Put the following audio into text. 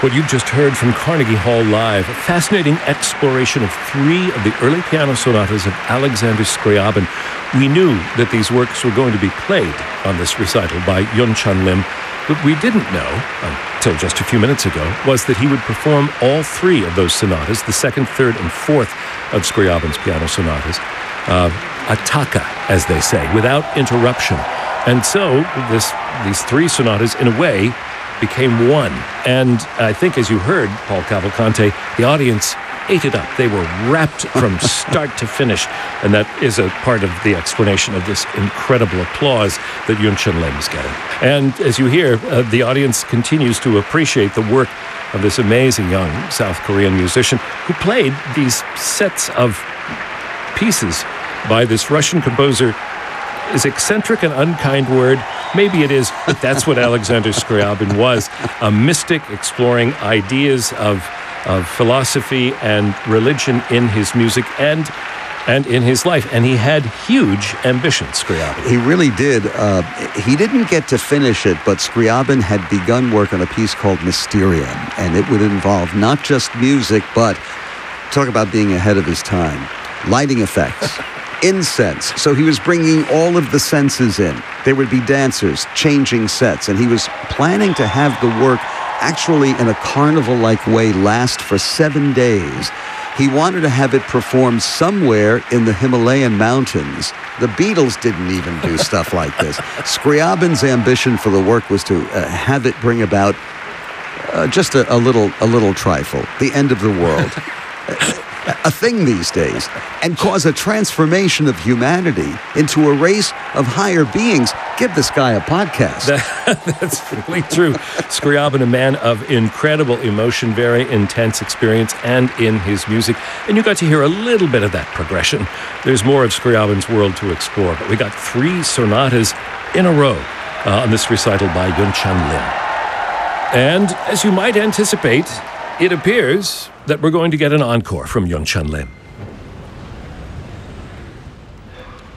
What you've just heard from Carnegie Hall Live, a fascinating exploration of three of the early piano sonatas of Alexander Scriabin. We knew that these works were going to be played on this recital by Yun-Chan Lim. What we didn't know, until just a few minutes ago, was that he would perform all three of those sonatas, the second, third, and fourth of Scriabin's piano sonatas, attacca, as they say, without interruption. And so these three sonatas, in a way, became one. And I think, as you heard, Paul Cavalcante, the audience ate it up. They were wrapped from start to finish. And that is a part of the explanation of this incredible applause that Yun-Chan Lim is getting. And as you hear, the audience continues to appreciate the work of this amazing young South Korean musician who played these sets of pieces by this Russian composer. Is eccentric an unkind word? Maybe it is, but that's what Alexander Scriabin was, a mystic exploring ideas of philosophy and religion in his music and in his life. And he had huge ambitions, Scriabin. He really did. He didn't get to finish it, but Scriabin had begun work on a piece called Mysterium, and it would involve not just music, but talk about being ahead of his time, lighting effects. Incense. So he was bringing all of the senses in. There would be dancers, changing sets, and he was planning to have the work actually in a carnival-like way last for 7 days. He wanted to have it performed somewhere in the Himalayan mountains. The Beatles didn't even do stuff like this. Scriabin's ambition for the work was to have it bring about just a little trifle, the end of the world. A thing these days, and cause a transformation of humanity into a race of higher beings. Give this guy a podcast. That's really true. Scriabin, a man of incredible emotion, very intense experience, and in his music. And you got to hear a little bit of that progression. There's more of Scriabin's world to explore, but we got three sonatas in a row on this recital by Yun-Chan Lim. And as you might anticipate, it appears that we're going to get an encore from Yun-Chan Lim.